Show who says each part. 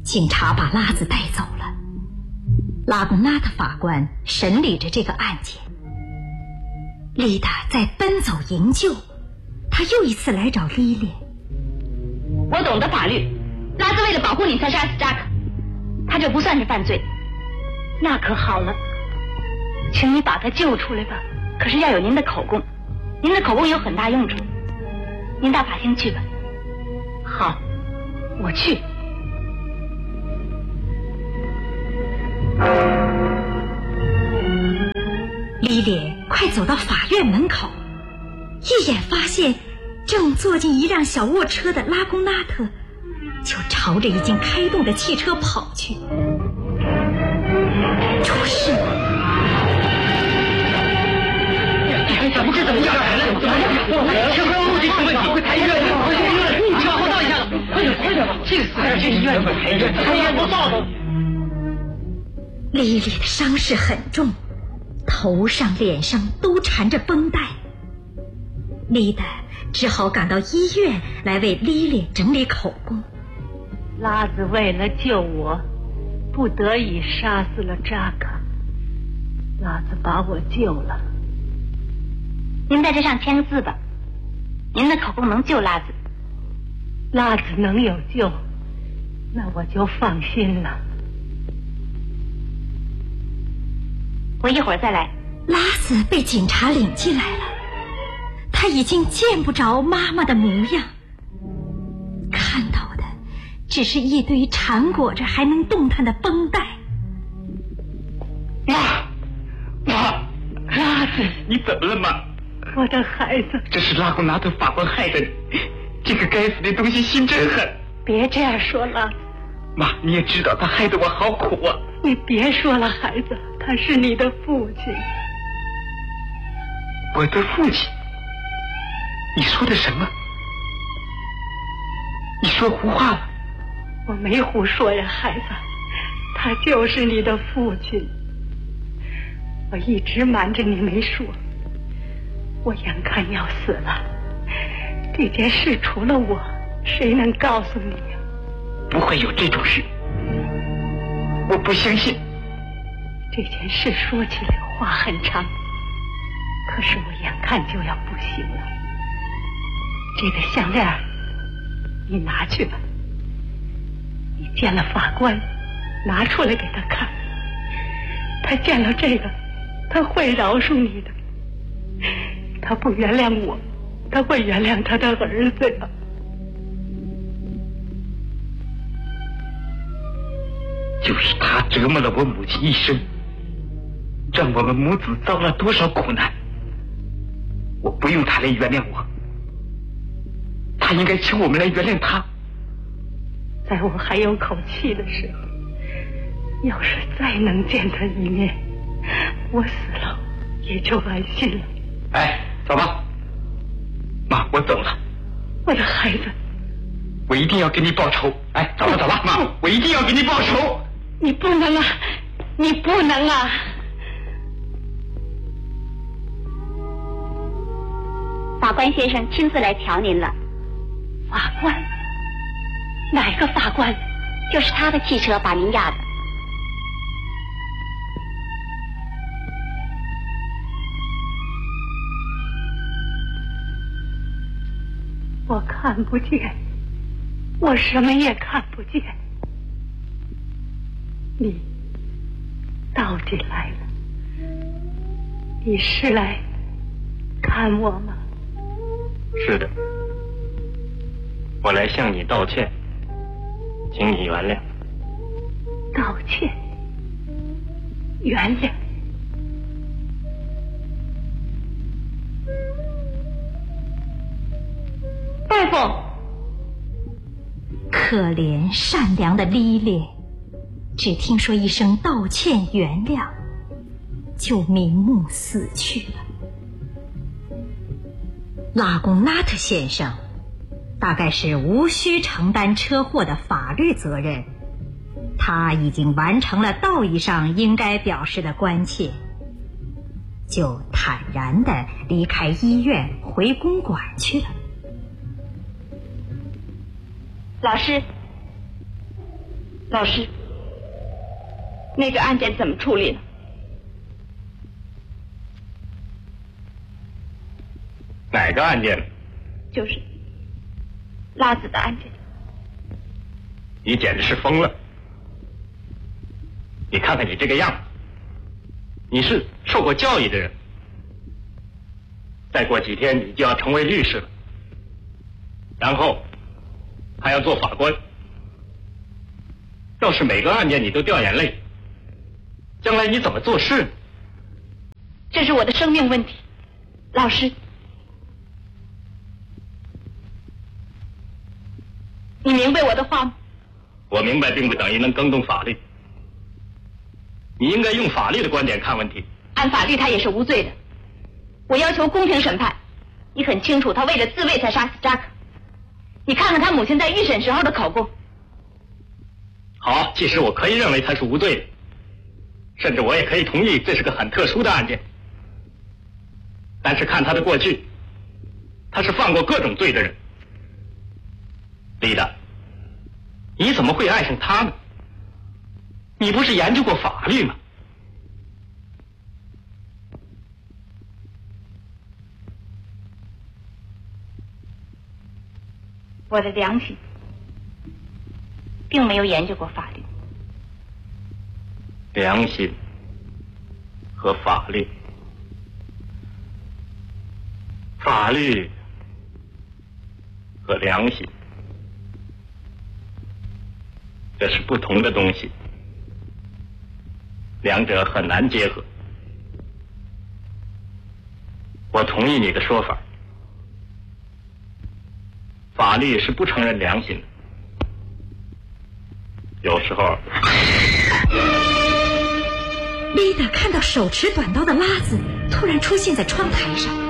Speaker 1: 警察把拉子带走了。拉古纳特法官审理着这个案件。丽达在奔走营救，他又一次来找莉莉。
Speaker 2: 我懂得法律，拉兹为了保护你才杀死扎克，他这不算是犯罪。那可好了，请你把他救出来吧，可是要有您的口供，您的口供有很大用处。您到法庭去吧。好，我去。
Speaker 1: 莉莉快走到法院门口，一眼发现正坐进一辆小卧车的拉贡纳特，就朝着已经开动的汽车跑去。出事了！
Speaker 3: 怎么样？车快目的出问题，快抬医院！你往后倒一下子，快点！这个死人去医院，抬医院多造的。
Speaker 1: 莉莉的伤势很重，头上、脸上都缠着绷带。丽达只好赶到医院来为莉莉整理口供。
Speaker 4: 拉子为了救我，不得已杀死了扎克。拉子把我救了。
Speaker 2: 您在这上签个字吧，您的口供能救拉子。
Speaker 4: 拉子能有救，那我就放心了。
Speaker 2: 我一会儿再来。
Speaker 1: 拉子被警察领进来了，他已经见不着妈妈的模样，看到的只是一堆缠裹着还能动弹的绷带。
Speaker 3: 妈，
Speaker 4: 拉子，
Speaker 3: 你怎么了妈？
Speaker 4: 我的孩子，
Speaker 3: 这是拉贡纳特法官害的你，这个该死的东西心真狠。
Speaker 4: 别这样说了。
Speaker 3: 妈，你也知道他害得我好苦啊。
Speaker 4: 你别说了，孩子，他是你的父亲。
Speaker 3: 我的父亲？你说的什么？你说胡话了？
Speaker 4: 我没胡说呀，孩子，他就是你的父亲。我一直瞒着你没说，我眼看要死了，这件事除了我，谁能告诉你呀？
Speaker 3: 不会有这种事，我不相信。
Speaker 4: 这件事说起来话很长，可是我眼看就要不行了。这个项链你拿去吧，你见了法官拿出来给他看，他见了这个他会饶恕你的。他不原谅我，他会原谅他的儿子呀。
Speaker 3: 就是他折磨了我母亲一生，让我们母子遭了多少苦难。我不用他来原谅我，他应该求我们来原谅他。
Speaker 4: 在我还有口气的时候，要是再能见他一面，我死了也就安心了。
Speaker 3: 哎，走吧。妈，我走了。
Speaker 4: 我的孩子，
Speaker 3: 我一定要给你报仇。哎，走吧，妈，我一定要给你报仇。
Speaker 4: 你不能啊，你不能啊！
Speaker 2: 法官先生亲自来调您了。
Speaker 4: 法官？哪个法官？
Speaker 2: 就是他的汽车把您压的。
Speaker 4: 我看不见，我什么也看不见。你到底来了？你是来看我吗？
Speaker 5: 是的，我来向你道歉，请你原谅。
Speaker 4: 道歉？原谅？
Speaker 2: 大夫，
Speaker 1: 可怜善良的莉莉，只听说一声道歉原谅，就瞑目死去了。拉贡纳特先生大概是无需承担车祸的法律责任，他已经完成了道义上应该表示的关切，就坦然地离开医院回公馆去了。
Speaker 2: 老师， 老师，那个案件怎么处理了？
Speaker 5: 哪个案件？
Speaker 2: 就是拉子的案件。
Speaker 5: 你简直是疯了！你看看你这个样子，你是受过教育的人，再过几天你就要成为律师了，然后还要做法官。要是每个案件你都掉眼泪，将来你怎么做事呢？
Speaker 2: 这是我的生命问题，老师，你明白我的话吗？
Speaker 5: 我明白并不等于能更动法律，你应该用法律的观点看问题。
Speaker 2: 按法律他也是无罪的，我要求公平审判。你很清楚他为了自卫才杀死扎克，你看看他母亲在预审时候的口供。
Speaker 5: 好，即使我可以认为他是无罪的，甚至我也可以同意这是个很特殊的案件，但是看他的过去，他是犯过各种罪的人。丽达，你怎么会爱上他呢？你不是研究过法律吗？
Speaker 2: 我的良心并没有研究过法律。
Speaker 5: 良心和法律，法律和良心，这是不同的东西，两者很难结合。我同意你的说法，法律是不承认良心的。有时候，
Speaker 1: 丽达看到手持短刀的拉子突然出现在窗台上，